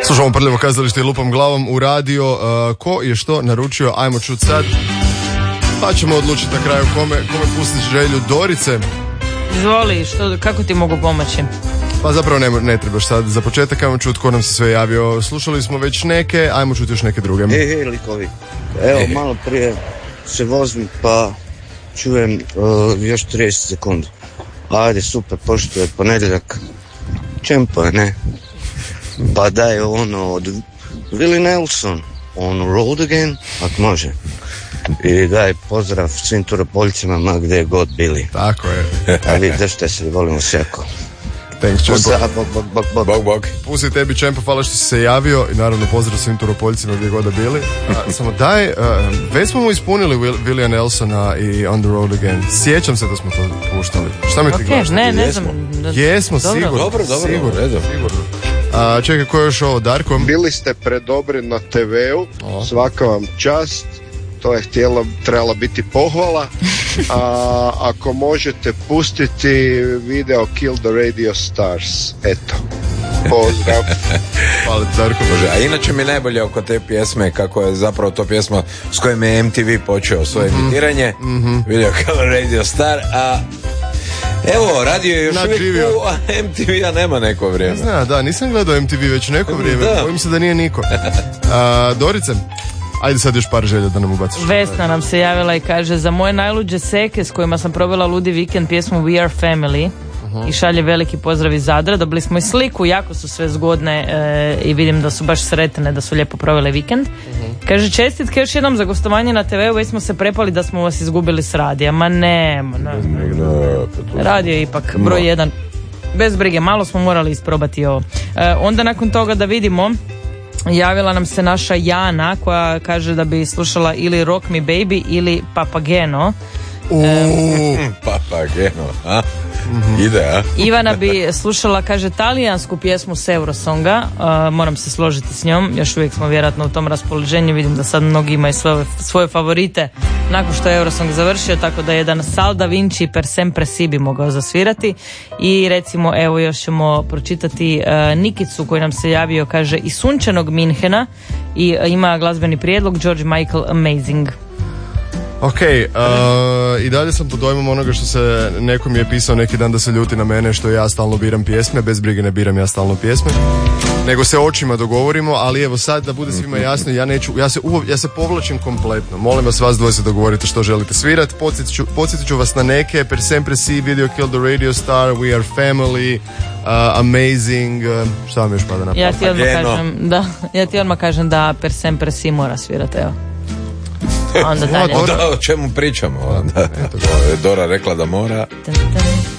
Slušamo Prljivo kazalište i lupam glavom u radio. Ko je što naručio, ajmo čut sad. Pa ćemo odlučiti na kraju kome pustiš želju. Dorice. Izvoli, kako ti mogu pomoći? Pa zapravo ne trebaš sad. Za početak ajmo čut ko nam se sve javio. Slušali smo već neke, ajmo čut još neke druge. Likovi. Evo, malo prije se vozim pa čujem još 30 sekundi. Ajde, super, pošto je ponedjeljak. Čempo je, ne? Pa daj ono od Willie Nelson, On Road Again, ako može. I daj pozdrav svim Turopoljcima, ma gdje god bili. Tako je. A vi držite se, volimo se jako. Thanks, Čempo. Bog. Pusti tebi, Čempo, hvala što si se javio i naravno pozdrav svim Turopoljcima gdje god da bili. Samo daj, već smo mu ispunili Willia Nelsona i On the Road Again. Sjećam se da smo to puštali. Šta mi ti gledaš? Ne znam. Jesmo, sigurno. Dobro, sigurno. Čekaj, ko je još ovo, Darko? Bili ste predobri na TV-u, svaka vam čast, to je trebala biti pohvala. Ako možete pustiti video Kill the Radio Stars, eto. Pozdrav. Hvala, Darko. A inače mi najbolje oko te pjesme, kako je zapravo to pjesma s kojom je MTV počeo svoje emitiranje, video Kill the Radio Star, a evo, radio je još uvijek a MTV-a nema neko vrijeme. Nisam gledao MTV već neko vrijeme, bojim se da nije niko. Dorice, ajde sad još par želja da nam ubaciš. Vesna nam se javila i kaže: za moje najluđe seke s kojima sam provela ludi vikend pjesmu We Are Family. I šalje veliki pozdrav iz Zadra. Dobili smo i sliku, jako su sve zgodne i vidim da su baš sretne da su lijepo provele vikend. Kaže: čestitke još jednom za gostovanje na TV-u, već smo se prepali da smo vas izgubili s radija. Ma ne. Radio je ipak broj 1. Bez brige, malo smo morali isprobati ovo. Onda nakon toga da vidimo, javila nam se naša Jana koja kaže da bi slušala ili Rock Me Baby ili Papageno. Papageno, a? Ide, a? Ivana bi slušala, kaže, talijansku pjesmu s Eurosonga. Moram se složiti s njom, još uvijek smo vjerojatno u tom raspoloženju. Vidim da sad mnogi imaju svoje favorite nakon što je Eurosong završio, tako da jedan Sal da Vinci per sempre si bi mogao zasvirati. I recimo, evo još ćemo pročitati Nikicu koji nam se javio, kaže, iz sunčanog Minhena i ima glazbeni prijedlog George Michael Amazing. Ok, i dalje sam pod dojmom onoga što se nekom je pisao neki dan da se ljuti na mene što ja stalno biram pjesme. Bez brige, ne biram ja stalno pjesme, nego se očima dogovorimo. Ali evo sad da bude svima jasno, ja se povlačim kompletno. Molim vas dvoje se dogovorite što želite svirati. Podsjetit ću vas na neke: Per sempre si, video Kill the Radio Star, We Are Family, Amazing, šta vam još pada na pamet? Ja ti odmah kažem da Per sempre si mora svirati, evo. Onda dalje. O čemu pričamo? Dora rekla da mora.